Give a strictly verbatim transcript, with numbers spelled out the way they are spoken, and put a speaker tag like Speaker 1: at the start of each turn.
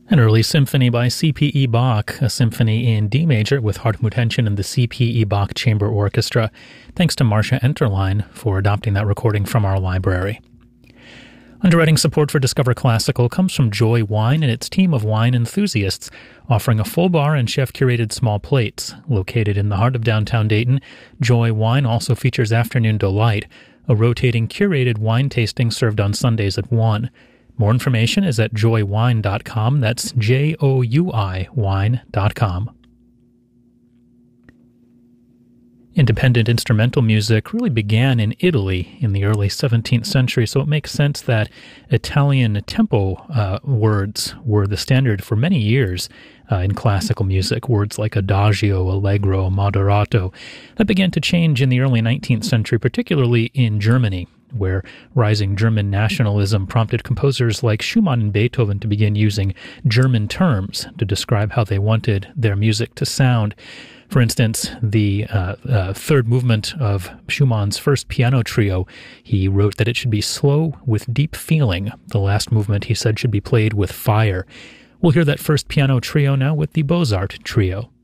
Speaker 1: An early symphony by C P E Bach, a symphony in D major with Hartmut Henschen and the C P E Bach Chamber Orchestra. Thanks to Marcia Enterline for adopting that recording from our library. Underwriting support for Discover Classical comes from Joy Wine and its team of wine enthusiasts, offering a full bar and chef-curated small plates. Located in the heart of downtown Dayton, Joy Wine also features Afternoon Delight, a rotating curated wine tasting served on Sundays at one. More information is at joy wine dot com. That's J O U I wine dot com. Independent instrumental music really began in Italy in the early seventeenth century, so it makes sense that Italian tempo uh, words were the standard for many years uh, in classical music. Words like adagio, allegro, moderato. That began to change in the early nineteenth century, particularly in Germany, where rising German nationalism prompted composers like Schumann and Beethoven to begin using German terms to describe how they wanted their music to sound. For instance, the uh, uh, third movement of Schumann's first piano trio, he wrote that it should be slow with deep feeling. The last movement, he said, should be played with fire. We'll hear that first piano trio now with the Beaux-Art Trio.